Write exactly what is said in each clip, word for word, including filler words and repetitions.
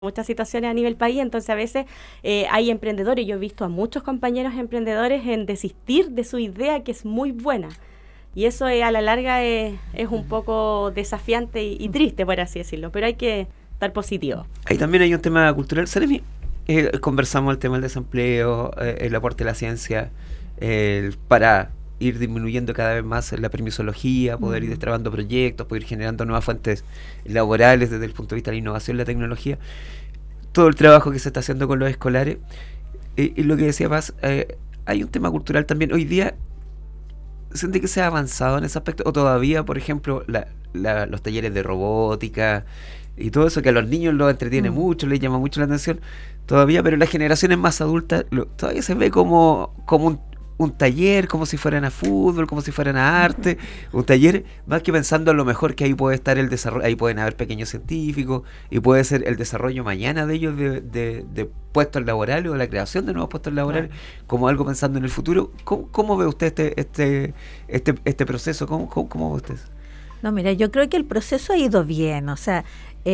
muchas situaciones a nivel país, entonces a veces eh, hay emprendedores, yo he visto a muchos compañeros emprendedores en desistir de su idea que es muy buena y eso eh, a la larga es, es un poco desafiante y, y triste, por así decirlo, pero hay que estar positivo. Ahí también hay un tema cultural. Seremi, eh, conversamos el tema del desempleo, eh, el aporte de la ciencia, eh, para ir disminuyendo cada vez más la permisología, poder mm. ir destrabando proyectos, poder ir generando nuevas fuentes laborales desde el punto de vista de la innovación y la tecnología. Todo el trabajo que se está haciendo con los escolares. Eh, y lo que decía Paz, eh, hay un tema cultural también. Hoy día, ¿siente que se ha avanzado en ese aspecto? O todavía, por ejemplo, la, la, los talleres de robótica y todo eso que a los niños los entretiene mm. mucho, les llama mucho la atención, todavía, pero las generaciones más adultas lo, todavía se ve como, como un, un taller, como si fueran a fútbol, como si fueran a arte, un taller, más que pensando a lo mejor que ahí puede estar el desarrollo, ahí pueden haber pequeños científicos, y puede ser el desarrollo mañana de ellos de, de, de puestos laborales o la creación de nuevos puestos laborales, claro. como algo pensando en el futuro. ¿Cómo, cómo ve usted este, este, este, este proceso? ¿Cómo, cómo, cómo ve usted? No, mira, yo creo que el proceso ha ido bien, o sea,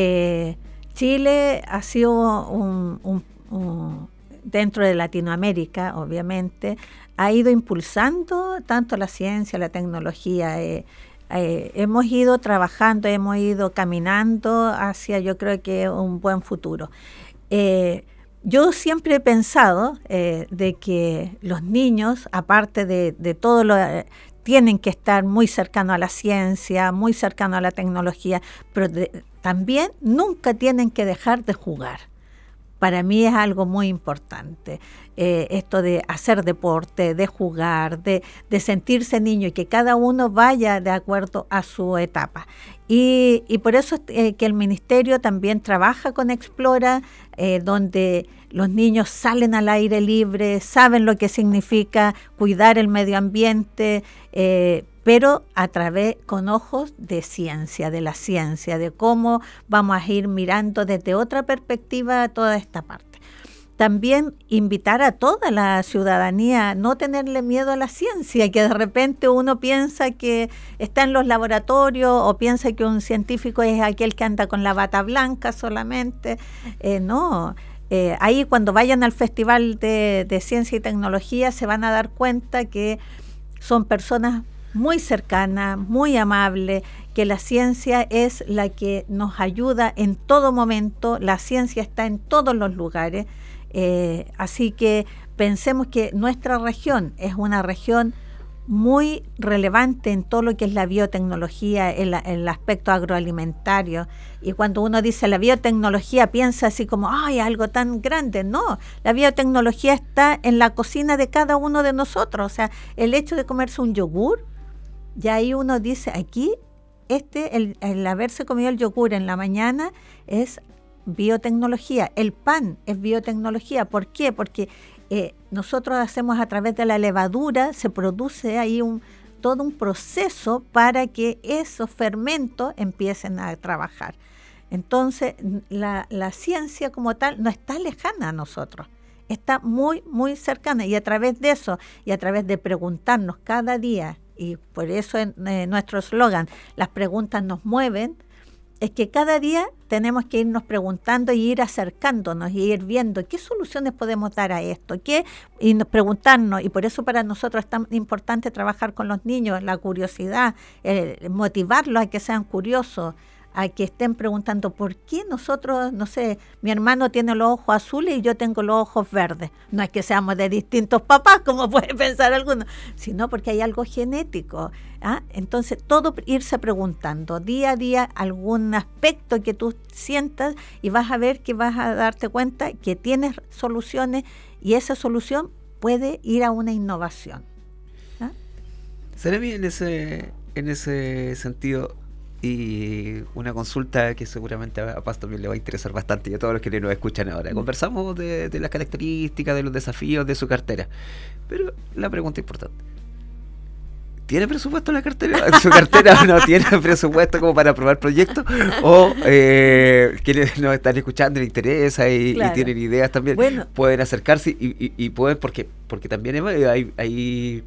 eh, Chile ha sido un, un, un, dentro de Latinoamérica, obviamente, ha ido impulsando tanto la ciencia, la tecnología, eh, eh, hemos ido trabajando, hemos ido caminando hacia, yo creo que un buen futuro. Eh, yo siempre he pensado eh, de que los niños, aparte de, de todo lo... Eh, tienen que estar muy cercanos a la ciencia, muy cercanos a la tecnología, pero de, también nunca tienen que dejar de jugar. Para mí es algo muy importante, eh, esto de hacer deporte, de jugar, de, de sentirse niño y que cada uno vaya de acuerdo a su etapa. Y, y por eso eh, que el Ministerio también trabaja con Explora, eh, donde los niños salen al aire libre, saben lo que significa cuidar el medio ambiente, eh, pero a través, con ojos de ciencia, de la ciencia, de cómo vamos a ir mirando desde otra perspectiva toda esta parte. También invitar a toda la ciudadanía a no tenerle miedo a la ciencia, que de repente uno piensa que está en los laboratorios o piensa que un científico es aquel que anda con la bata blanca solamente. Eh, no, eh, ahí cuando vayan al Festival de, de Ciencia y Tecnología se van a dar cuenta que son personas muy cercanas, muy amables, que la ciencia es la que nos ayuda en todo momento, la ciencia está en todos los lugares. Eh, así que pensemos que nuestra región es una región muy relevante en todo lo que es la biotecnología, el, el aspecto agroalimentario, y cuando uno dice la biotecnología piensa así como, ay, algo tan grande. No, la biotecnología está en la cocina de cada uno de nosotros, o sea, el hecho de comerse un yogur, ya ahí uno dice, aquí, este, el, el haberse comido el yogur en la mañana es biotecnología, el pan es biotecnología. ¿Por qué? Porque eh, nosotros hacemos a través de la levadura, se produce ahí un, todo un proceso para que esos fermentos empiecen a trabajar. Entonces, la, la ciencia como tal no está lejana a nosotros, está muy, muy cercana, y a través de eso, y a través de preguntarnos cada día, y por eso en, eh, nuestro eslogan, las preguntas nos mueven, es que cada día tenemos que irnos preguntando y ir acercándonos y ir viendo qué soluciones podemos dar a esto, qué, y nos preguntarnos, y por eso para nosotros es tan importante trabajar con los niños, la curiosidad, eh, motivarlos a que sean curiosos, a que estén preguntando por qué nosotros, no sé, mi hermano tiene los ojos azules y yo tengo los ojos verdes. No es que seamos de distintos papás, como puede pensar alguno, sino porque hay algo genético. ¿ah? Entonces, todo irse preguntando día a día algún aspecto que tú sientas, y vas a ver que vas a darte cuenta que tienes soluciones, y esa solución puede ir a una innovación. ¿ah? Seremi, en ese, en ese sentido, y una consulta que seguramente a Paz también le va a interesar bastante y a todos los que nos escuchan ahora. Conversamos de, de las características, de los desafíos de su cartera, pero la pregunta importante: ¿tiene presupuesto la cartera? ¿Su cartera no tiene presupuesto como para aprobar proyectos? ¿O eh, quienes nos están escuchando les interesa y, claro. y tienen ideas también? Bueno. Pueden acercarse y, y, y pueden, porque porque también hay... hay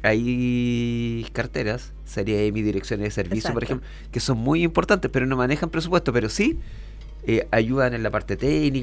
hay carteras, sería mi direcciones de servicio, exacto. por ejemplo, que son muy importantes, pero no manejan presupuesto, pero sí eh, ayudan en la parte técnica.